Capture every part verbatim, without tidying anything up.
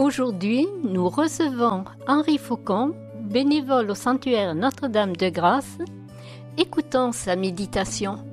Aujourd'hui, nous recevons Henri Faucon, bénévole au sanctuaire Notre-Dame de Grâce. Écoutons sa méditation.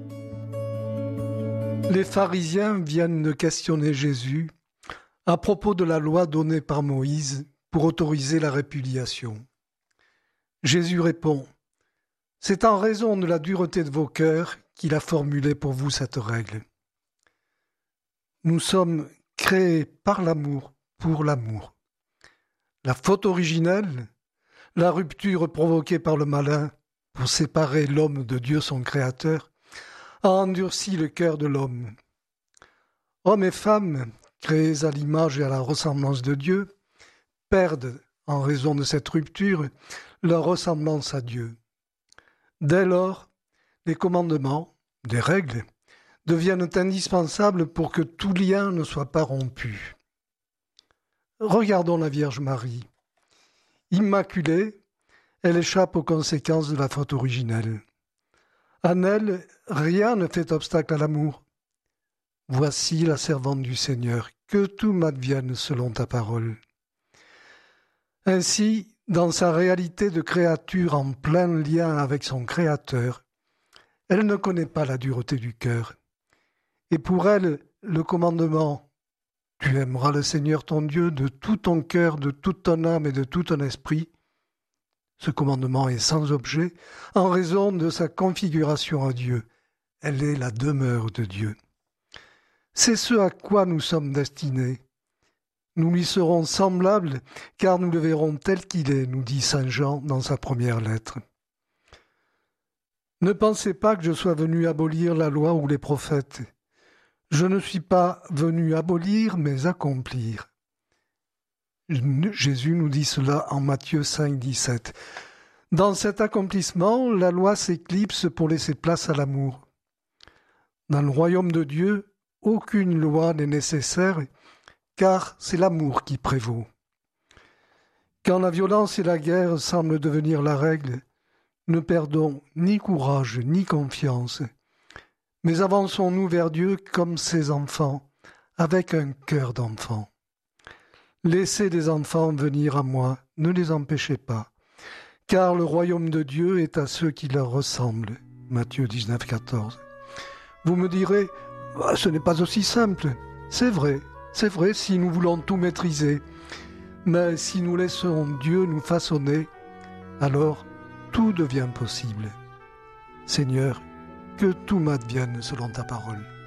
Les pharisiens viennent de questionner Jésus à propos de la loi donnée par Moïse pour autoriser la répudiation. Jésus répond : « C'est en raison de la dureté de vos cœurs qu'il a formulé pour vous cette règle. Nous sommes créés par l'amour, pour l'amour. La faute originelle, la rupture provoquée par le malin pour séparer l'homme de Dieu son Créateur, a endurci le cœur de l'homme. Hommes et femmes, créés à l'image et à la ressemblance de Dieu, perdent, en raison de cette rupture, leur ressemblance à Dieu. Dès lors, les commandements, des règles, deviennent indispensables pour que tout lien ne soit pas rompu. Regardons la Vierge Marie. Immaculée, elle échappe aux conséquences de la faute originelle. En elle, rien ne fait obstacle à l'amour. Voici la servante du Seigneur, que tout m'advienne selon ta parole. Ainsi, dans sa réalité de créature en plein lien avec son Créateur, elle ne connaît pas la dureté du cœur. Et pour elle, le commandement « Tu aimeras le Seigneur ton Dieu de tout ton cœur, de toute ton âme et de tout ton esprit », ce commandement est sans objet en raison de sa configuration à Dieu. Elle est la demeure de Dieu. C'est ce à quoi nous sommes destinés. Nous lui serons semblables, car nous le verrons tel qu'il est, nous dit saint Jean dans sa première lettre. Ne pensez pas que je sois venu abolir la loi ou les prophètes. Je ne suis pas venu abolir, mais accomplir. Jésus nous dit cela en Matthieu cinq, dix-sept. Dans cet accomplissement, la loi s'éclipse pour laisser place à l'amour. Dans le royaume de Dieu, aucune loi n'est nécessaire, car c'est l'amour qui prévaut. Quand la violence et la guerre semblent devenir la règle, ne perdons ni courage ni confiance, mais avançons-nous vers Dieu comme ses enfants, avec un cœur d'enfant. Laissez les enfants venir à moi, ne les empêchez pas, car le royaume de Dieu est à ceux qui leur ressemblent. Matthieu dix-neuf, quatorze. Vous me direz, ah, ce n'est pas aussi simple. C'est vrai, c'est vrai si nous voulons tout maîtriser. Mais si nous laissons Dieu nous façonner, alors tout devient possible. Seigneur, que tout m'advienne selon ta parole.